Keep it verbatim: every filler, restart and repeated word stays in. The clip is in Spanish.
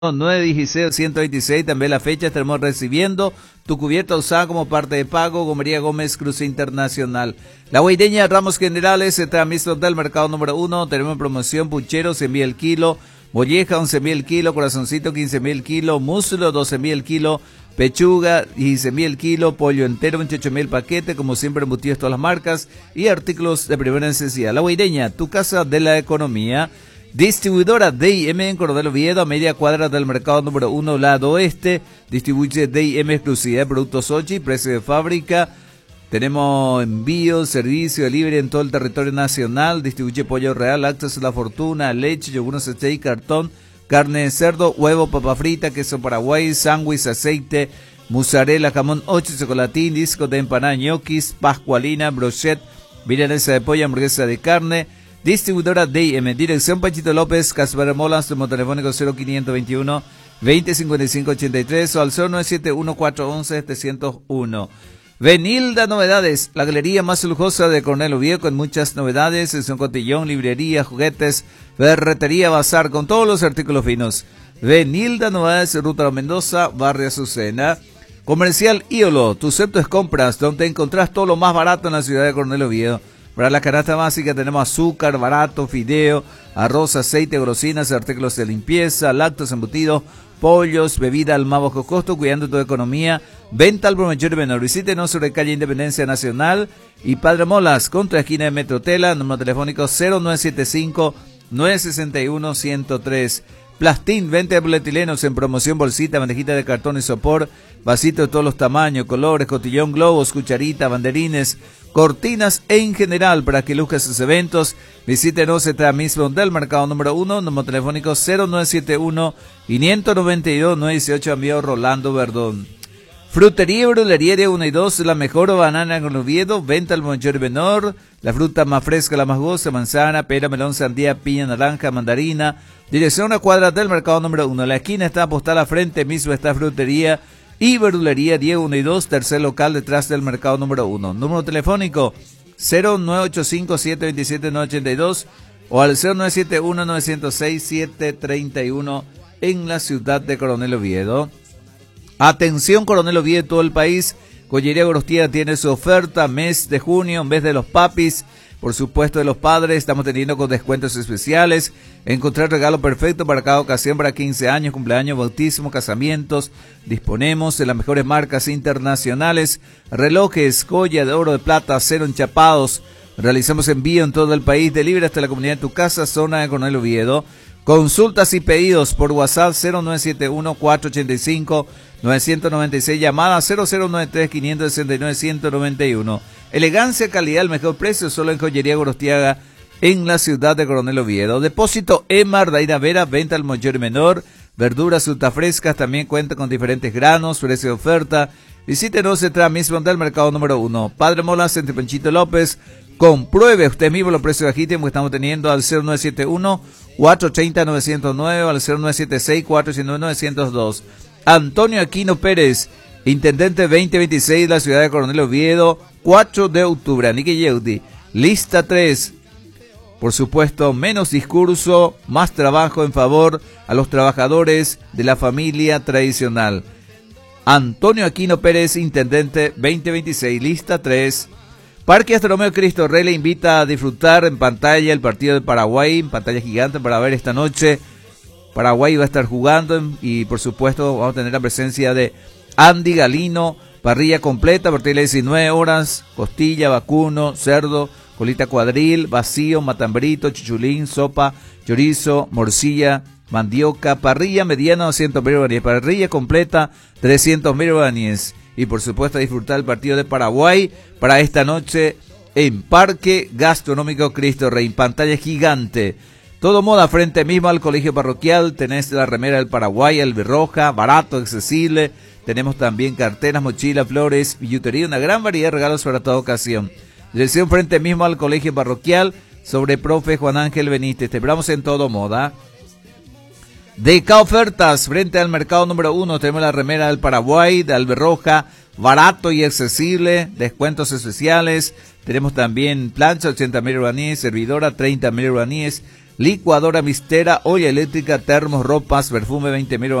nueve dieciséis ciento veintiséis, también la fecha estaremos recibiendo tu cubierta usada como parte de pago, Gomería Gómez Cruz Internacional. La Huaydeña Ramos Generales se transmite del mercado número uno, tenemos en promoción puchero cien mil el kilo, molleja once mil el kilo, corazoncito quince mil el kilo, muslo doce mil el kilo, pechuga dieciséis mil el kilo, pollo entero veintiocho mil el paquete, como siempre embutidos todas las marcas y artículos de primera necesidad. La Huaydeña, tu casa de la economía. Distribuidora D I M en Coronel Oviedo, a media cuadra del mercado número uno, lado oeste. Distribuye D I M exclusividad de productos Sochi, precio de fábrica. Tenemos envío, servicio, delivery en todo el territorio nacional. Distribuye pollo real, lácteos La Fortuna, leche, yogures steak, cartón, carne de cerdo, huevo, papa frita, queso paraguay, sándwich, aceite, mozzarella, jamón ocho, chocolatín, disco de empanada, ñoquis, pascualina, brochette, milanesa de pollo, hamburguesa de carne. Distribuidora D I M, dirección Pachito López, Caspar Molas, teléfono telefónico cero quinientos veintiuno, veinte cincuenta y cinco ochenta y tres o al cero nueve siete uno cuatro once setecientos uno. Venilda Novedades, la galería más lujosa de Coronel Oviedo con muchas novedades, sección cotillón, librería, juguetes, ferretería, bazar con todos los artículos finos. Venilda Novedades, Ruta La Mendoza, Barrio Azucena. Comercial Ídolo, tus centros de compras, donde encontrás todo lo más barato en la ciudad de Coronel Oviedo. Para la canasta básica tenemos azúcar, barato, fideo, arroz, aceite, grosinas, artículos de limpieza, lácteos embutidos, pollos, bebida al más bajo costo, cuidando tu economía. Venta al por mayor y menor. Visítenos sobre calle Independencia Nacional y Padre Molas, contra esquina de Metrotela, número telefónico cero nueve siete cinco, nueve seis uno, uno cero tres. Plastín, venta de polietilenos en promoción, bolsita, bandejita de cartón y sopor, vasitos de todos los tamaños, colores, cotillón, globos, cucharita, banderines, cortinas en general para que luzcas sus eventos. Visítenos esta mismo del mercado número uno, número telefónico cero nueve siete uno, cinco nueve dos, nueve uno ocho, envío Rolando Verdón. Frutería y Brulería de uno y dos, la mejor banana con Oviedo, venta al mayor y menor, la fruta más fresca, la más gozosa, manzana, pera, melón, sandía, piña, naranja, mandarina. Dirección a cuadra del mercado número uno, la esquina está postada, frente mismo está Frutería y Verdulería Diego uno y dos, tercer local detrás del mercado número uno. Número telefónico cero nueve ocho cinco, siete dos siete, nueve ocho dos o al cero nueve siete uno, nueve cero seis, siete tres uno en la ciudad de Coronel Oviedo. Atención Coronel Oviedo, todo el país. Joyería Gorostía tiene su oferta mes de junio en vez de los papis, por supuesto de los padres, estamos teniendo con descuentos especiales. Encontrar el regalo perfecto para cada ocasión, para quince años, cumpleaños, bautismo, casamientos. Disponemos de las mejores marcas internacionales, relojes, joya de oro, de plata, acero, enchapados. Realizamos envío en todo el país, delivery hasta la comunidad de tu casa, zona de Coronel Oviedo. Consultas y pedidos por WhatsApp cero nueve siete uno, cuatro ocho cinco, nueve nueve seis, llamada cero cero nueve tres, cinco seis nueve, uno cero nueve uno. Elegancia, calidad, el mejor precio, solo en Joyería Gorostiaga, en la ciudad de Coronel Oviedo. Depósito Emar, Daira Vera, venta al mayor y menor, verduras, frutas frescas, también cuenta con diferentes granos, precio de oferta. Visítenos el mismo del mercado número uno. Padre Molas, entre Panchito López. Compruebe usted mismo los precios de Agitium que estamos teniendo al cero nueve siete uno, cuatro ocho cero, nueve cero nueve o al cero nueve siete seis, cuatro uno nueve, nueve cero dos. Antonio Aquino Pérez, intendente veinte veintiséis de la ciudad de Coronel Oviedo, cuatro de octubre, Anique Yeudi. Lista tres. Por supuesto, menos discurso, más trabajo en favor a los trabajadores de la familia tradicional. Antonio Aquino Pérez, intendente veinte veintiséis, lista tres. Parque Astronomía Cristo Rey le invita a disfrutar en pantalla el partido de Paraguay, en pantalla gigante para ver esta noche. Paraguay va a estar jugando y por supuesto vamos a tener la presencia de Andy Galino, parrilla completa a partir de las diecinueve horas, costilla, vacuno, cerdo, colita cuadril, vacío, matambrito, chuchulín, sopa, chorizo, morcilla, mandioca, parrilla mediana doscientos mil guaraníes, parrilla completa trescientos mil guaraníes. Y por supuesto disfrutar el partido de Paraguay para esta noche en Parque Gastronómico Cristo Rey, pantalla gigante. Todo moda frente mismo al colegio parroquial, tenés la remera del Paraguay, albirroja, barato, accesible. Tenemos también carteras, mochilas, flores, billutería, una gran variedad de regalos para toda ocasión. Dirección frente mismo al colegio parroquial, sobre profe Juan Ángel Benítez. Te esperamos en Todo Moda. D K Ofertas, frente al mercado número uno, tenemos la remera del Paraguay, de albirroja, barato y accesible, descuentos especiales. Tenemos también plancha, ochenta mil guaraníes, servidora, treinta mil guaraníes. licuadora Mistera, olla eléctrica, termos, ropas, perfume veinte mil